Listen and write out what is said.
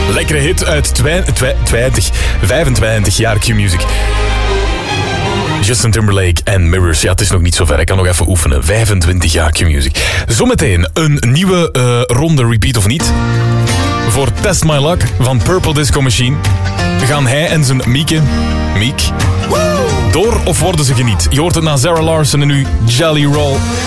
Lekkere hit uit 25 jaar Q-Music. Justin Timberlake en Mirrors. Ja, het is nog niet zo ver. Ik kan nog even oefenen. 25 jaar Q-Music. Zometeen een nieuwe ronde Repeat of Niet. Voor Test My Luck van Purple Disco Machine. Gaan hij en zijn Miek door of worden ze geniet? Je hoort het na Zara Larsson en nu Jelly Roll.